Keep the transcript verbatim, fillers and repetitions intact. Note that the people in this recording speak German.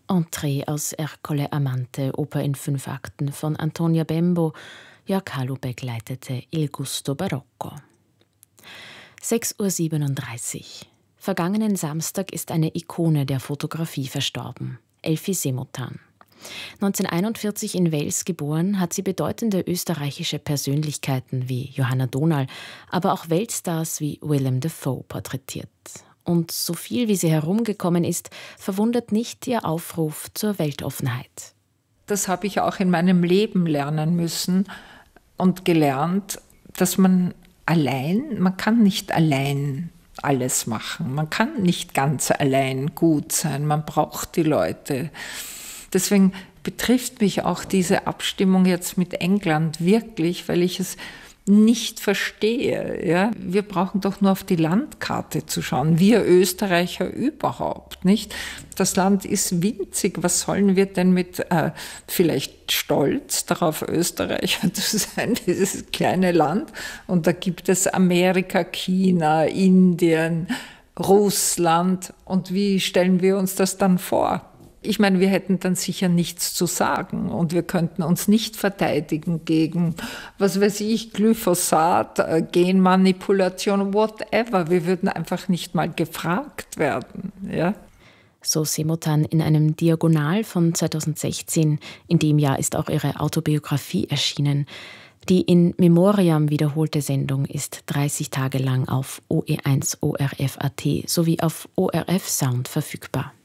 Entree aus Ercole Amante, Oper in fünf Akten von Antonia Bembo. Jörg Halubeck leitete Il Gusto Barocco. sechs Uhr siebenunddreißig. Vergangenen Samstag ist eine Ikone der Fotografie verstorben, Elfie Semotan. neunzehnhunderteinundvierzig in Wels geboren, hat sie bedeutende österreichische Persönlichkeiten wie Johanna Dohnal, aber auch Weltstars wie Willem Dafoe porträtiert. Und so viel wie sie herumgekommen ist, verwundert nicht ihr Aufruf zur Weltoffenheit. Das habe ich auch in meinem Leben lernen müssen und gelernt, dass man allein, man kann nicht allein alles machen. Man kann nicht ganz allein gut sein. Man braucht die Leute. Deswegen betrifft mich auch diese Abstimmung jetzt mit England wirklich, weil ich es nicht verstehe. Ja? Wir brauchen doch nur auf die Landkarte zu schauen. Wir Österreicher überhaupt, nicht? Das Land ist winzig. Was sollen wir denn mit äh, vielleicht stolz darauf, Österreicher zu sein, dieses kleine Land? Und da gibt es Amerika, China, Indien, Russland. Und wie stellen wir uns das dann vor? Ich meine, wir hätten dann sicher nichts zu sagen und wir könnten uns nicht verteidigen gegen, was weiß ich, Glyphosat, Genmanipulation, whatever. Wir würden einfach nicht mal gefragt werden. Ja? So Semotan in einem Diagonal von zweitausendsechzehn. In dem Jahr ist auch ihre Autobiografie erschienen. Die in Memoriam wiederholte Sendung ist dreißig Tage lang auf O E eins O R F Punkt A T sowie auf O R F Sound verfügbar.